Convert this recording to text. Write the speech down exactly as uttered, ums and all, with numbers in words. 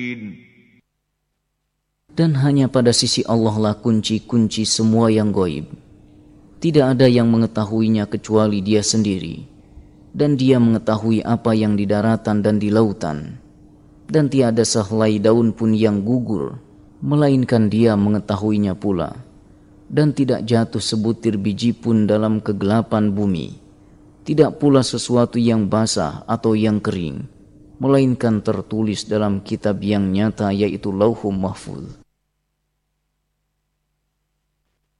Dan hanya pada sisi Allah lah kunci-kunci semua yang gaib. Tidak ada yang mengetahuinya kecuali Dia sendiri. Dan Dia mengetahui apa yang di daratan dan di lautan. Dan tiada sehelai daun pun yang gugur, melainkan Dia mengetahuinya pula. Dan tidak jatuh sebutir biji pun dalam kegelapan bumi. Tidak pula sesuatu yang basah atau yang kering, melainkan tertulis dalam kitab yang nyata, yaitu Lauhul Mahfuz.